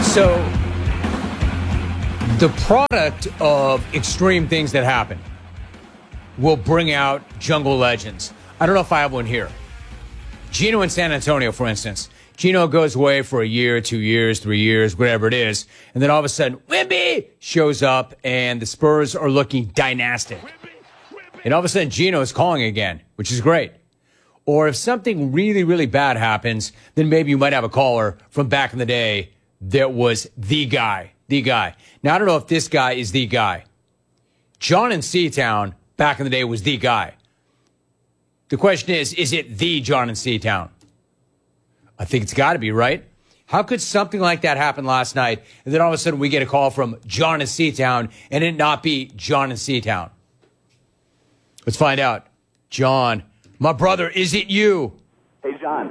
So, the product of extreme things that happen will bring out jungle legends. I don't know if I have one here. Gino in San Antonio, for instance. Gino goes away for a year, 2 years, 3 years, whatever it is. And then all of a sudden, Wimby shows up and the Spurs are looking dynastic. And all of a sudden, Gino is calling again, which is great. Or if something really, really bad happens, then maybe you might have a caller from back in the day that was the guy. The guy. Now, I don't know if this guy is the guy. John in Seatown back in the day was the guy. The question is it the John in Seatown? I think it's got to be, right? How could something like that happen last night, and then all of a sudden we get a call from John in Seatown, and it not be John in Seatown? Let's find out. John, my brother, is it you? Hey, John.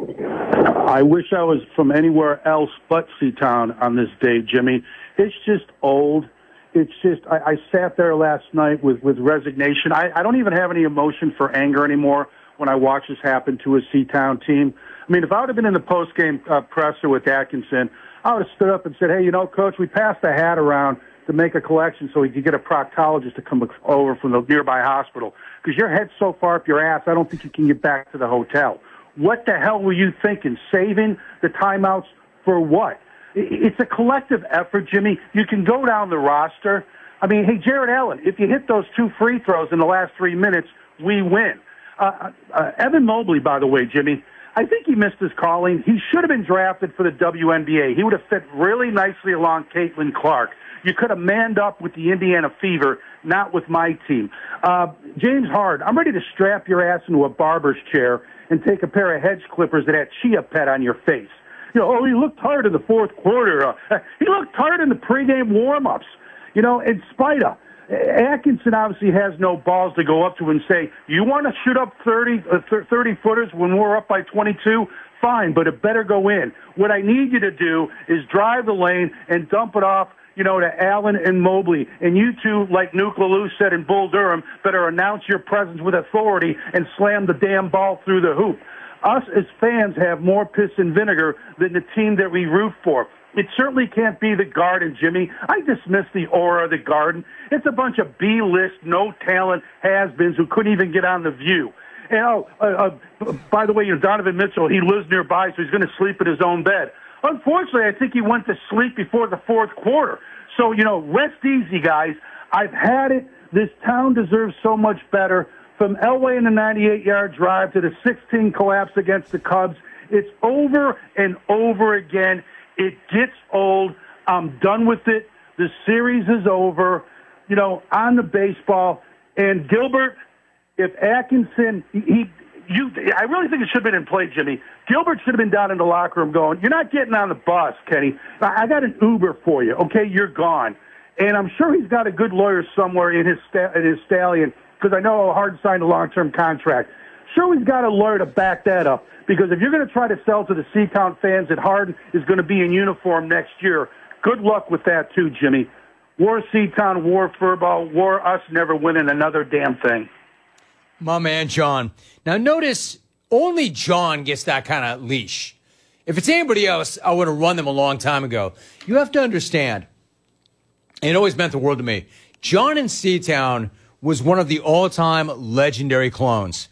I wish I was from anywhere else but Seatown on this day, Jimmy. It's just old. It's just, I sat there last night with resignation. I don't even have any emotion for anger anymore when I watch this happen to a Seatown team. I mean, if I would have been in the postgame presser with Atkinson, I would have stood up and said, hey, you know, Coach, we passed the hat around to make a collection so we could get a proctologist to come over from the nearby hospital. Because your head's so far up your ass, I don't think you can get back to the hotel. What the hell were you thinking? Saving the timeouts for what? It's a collective effort, Jimmy. You can go down the roster. I mean, hey, Jared Allen, if you hit those 2 free throws in the last 3 minutes, we win. Evan Mobley, by the way, Jimmy, I think he missed his calling. He should have been drafted for the WNBA. He would have fit really nicely along Caitlin Clark. You could have manned up with the Indiana Fever, not with my team. James Hard, I'm ready to strap your ass into a barber's chair and take a pair of hedge clippers to that chia pet on your face. You know, oh, he looked tired in the fourth quarter. He looked tired in the pregame warm-ups. You know, in spite of. Atkinson obviously has no balls to go up to and say, you want to shoot up 30-footers when we're up by 22? Fine, but it better go in. What I need you to do is drive the lane and dump it off, you know, to Allen and Mobley. And you two, like Nuke LaLue said in Bull Durham, better announce your presence with authority and slam the damn ball through the hoop. Us as fans have more piss and vinegar than the team that we root for. It certainly can't be the Garden, Jimmy. I dismiss the aura of the Garden. It's a bunch of B-list, no-talent has-beens who couldn't even get on The View. And, by the way, you know, Donovan Mitchell, he lives nearby, so he's going to sleep in his own bed. Unfortunately, I think he went to sleep before the fourth quarter. So, you know, rest easy, guys. I've had it. This town deserves so much better. From Elway in the 98-yard drive to the 16 collapse against the Cubs, it's over and over again. It gets old. I'm done with it. The series is over. You know, on the baseball. And Gilbert, if Atkinson, I really think it should have been in play, Jimmy. Gilbert should have been down in the locker room going, you're not getting on the bus, Kenny. I got an Uber for you. Okay, you're gone. And I'm sure he's got a good lawyer somewhere in his stallion, because I know Hard signed a long-term contract. Sure, he's got a lawyer to back that up, because if you're going to try to sell to the Seatown fans that Harden is going to be in uniform next year, good luck with that too, Jimmy. War Seatown, war Furbo, war us never winning another damn thing. My man, John. Now, notice only John gets that kind of leash. If it's anybody else, I would have run them a long time ago. You have to understand, and it always meant the world to me, John in Seatown was one of the all-time legendary clones.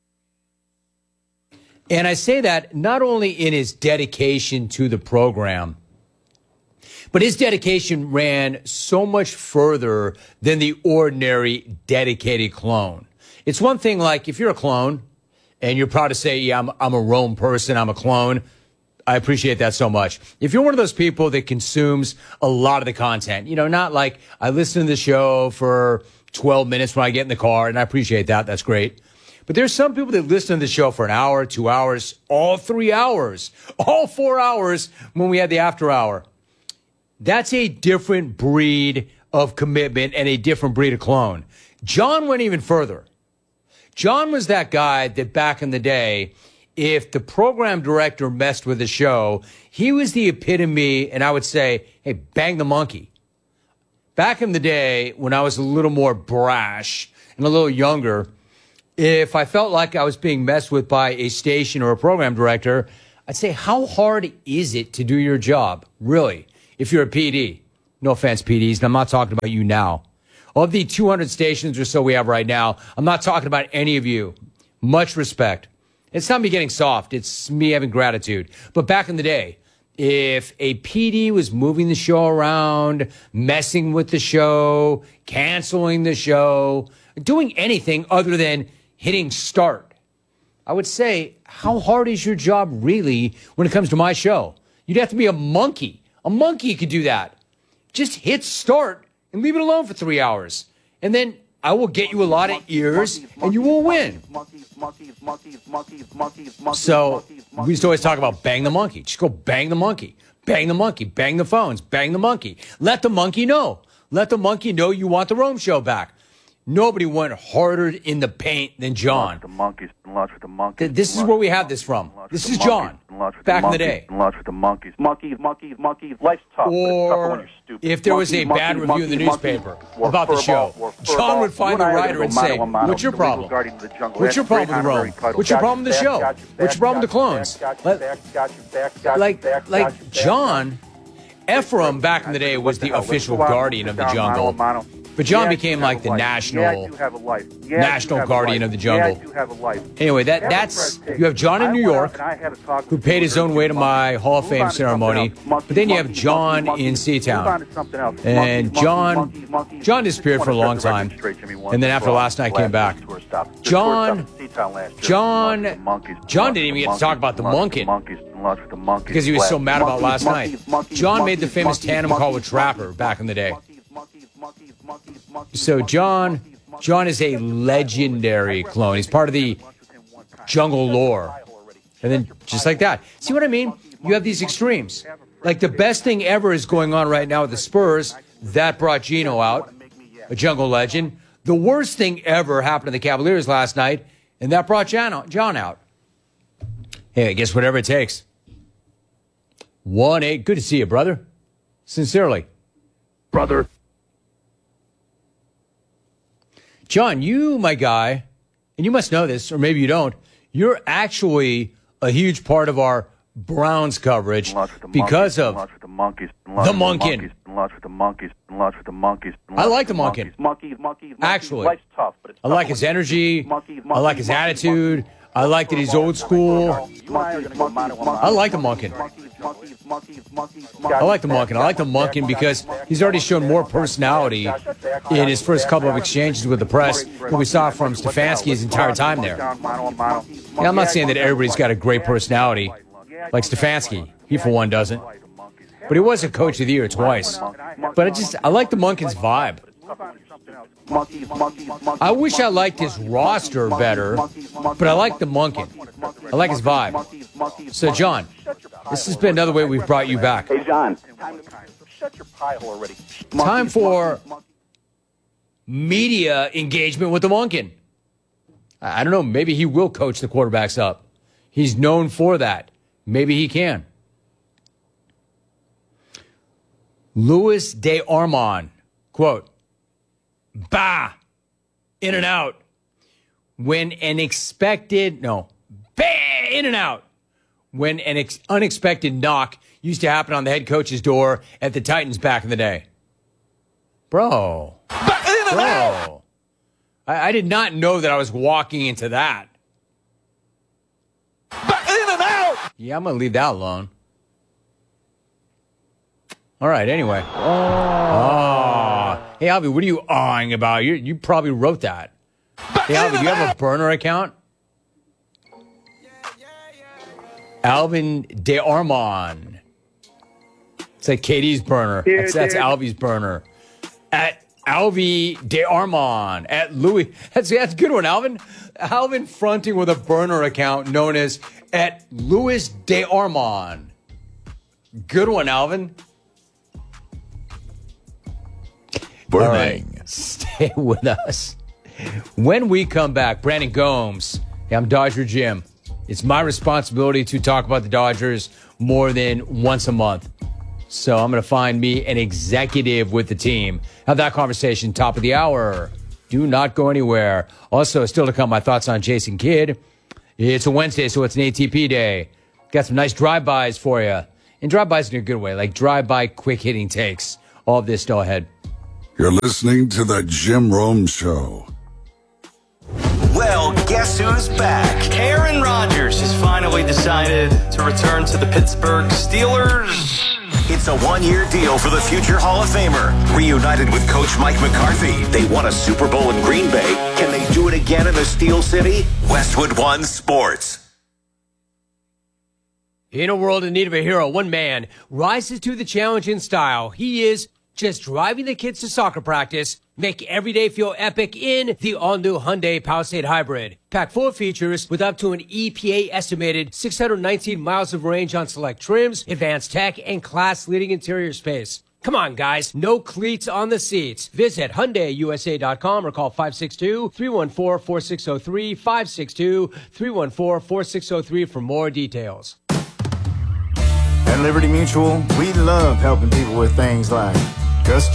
And I say that not only in his dedication to the program, but his dedication ran so much further than the ordinary dedicated clone. It's one thing, like, if you're a clone and you're proud to say, yeah, I'm a Rome person, I'm a clone, I appreciate that so much. If you're one of those people that consumes a lot of the content, you know, not like I listen to the show for 12 minutes when I get in the car, and I appreciate that. That's great. But there's some people that listen to the show for an hour, 2 hours, all 3 hours, all 4 hours when we had the after hour. That's a different breed of commitment and a different breed of clone. John went even further. John was that guy that back in the day, if the program director messed with the show, he was the epitome, and I would say, hey, bang the monkey. Back in the day, when I was a little more brash and a little younger, if I felt like I was being messed with by a station or a program director, I'd say, how hard is it to do your job? Really? if you're a PD. No offense, PDs, and I'm not talking about you now. Of the 200 stations or so we have right now, I'm not talking about any of you. Much respect. It's not me getting soft. It's me having gratitude. But back in the day, if a PD was moving the show around, messing with the show, canceling the show, doing anything other than hitting start, I would say, how hard is your job really when it comes to my show? You'd have to be a monkey. A monkey could do that. Just hit start and leave it alone for 3 hours. And then I will get you a lot of ears and you will win. So we used to always talk about bang the monkey. Just go bang the monkey. Bang the monkey. Bang the phones. Bang the monkey. Let the monkey know. Let the monkey know you want the Rome Show back. Nobody went harder in the paint than John. This is where we have this from. This is John, back in the day. Or if there was a bad review in the newspaper about the show, John would find the writer and say, what's your problem? What's your problem with Rome? What's your problem with the show? What's your problem with the clones? Like John, Ephraim back in the day was the official guardian of the jungle. But John became like the national guardian of the jungle. Anyway, that's you have John in New York, who paid his own way to my Hall of Fame ceremony. But then you have John in Seatown, and John disappeared for a long time, and then after last night came back. John didn't even get to talk about the Monkin because he was so mad about last night. John made the famous tandem call with Trapper back in the day. So John is a legendary clone. He's part of the jungle lore. And then just like that. See what I mean? You have these extremes. Like the best thing ever is going on right now with the Spurs. That brought Gino out, a jungle legend. The worst thing ever happened to the Cavaliers last night, and that brought John out. Hey, I guess whatever it takes. 1-8. Good to see you, brother. Sincerely. Brother. John, you, my guy, and you must know this, or maybe you don't, you're actually a huge part of our Browns coverage because of the Monkin. I like the Monkin. Actually, I like his energy. I like his attitude. I like that he's old school. I like the Monkin. I like the Monkin because he's already shown more personality in his first couple of exchanges with the press than we saw from Stefanski his entire time there. Now, I'm not saying that everybody's got a great personality like Stefanski. He, for one, doesn't. But he was a coach of the year twice. But I like the Monkin's vibe. I wish I liked his roster better, but I like the Monkin. I like his vibe. So, John, this has been another way we've brought you back. Hey, John. Shut your pie hole already. Time for media engagement with the Monkin. I don't know. Maybe he will coach the quarterbacks up. He's known for that. Maybe he can. Louis de Armand, quote, bah, in and out. When an unexpected knock used to happen on the head coach's door at the Titans back in the day. Bro. I did not know that I was walking into that. In and out. Yeah, I'm going to leave that alone. All right, anyway. Hey, Alvy, what are you awing about? You probably wrote that. Hey, Alvy, do you have a burner account? Alvin De Armand. It's like Katie's burner. That's Alvy's burner. At Alvy De Armand. At Louis. That's a good one, Alvin. Alvin fronting with a burner account known as at Louis De Armand. Good one, Alvin. Burning. Right. Stay with us. When we come back, Brandon Gomes. Hey, I'm Dodger Jim. It's my responsibility to talk about the Dodgers more than once a month. So I'm going to find me an executive with the team. Have that conversation top of the hour. Do not go anywhere. Also, still to come, my thoughts on Jason Kidd. It's a Wednesday, so it's an ATP day. Got some nice drive-bys for you. And drive-bys in a good way, like drive-by quick-hitting takes. All of this still ahead. You're listening to The Jim Rome Show. Well, guess who's back? Aaron Rodgers has finally decided to return to the Pittsburgh Steelers. It's a one-year deal for the future Hall of Famer. Reunited with Coach Mike McCarthy, they won a Super Bowl in Green Bay. Can they do it again in the Steel City? Westwood One Sports. In a world in need of a hero, one man rises to the challenge in style. He is just driving the kids to soccer practice, make every day feel epic in the all-new Hyundai Palisade Hybrid. Packed full of features with up to an EPA-estimated 619 miles of range on select trims, advanced tech, and class-leading interior space. Come on, guys. No cleats on the seats. Visit HyundaiUSA.com or call 562-314-4603, 562-314-4603 for more details. At Liberty Mutual, we love helping people with things like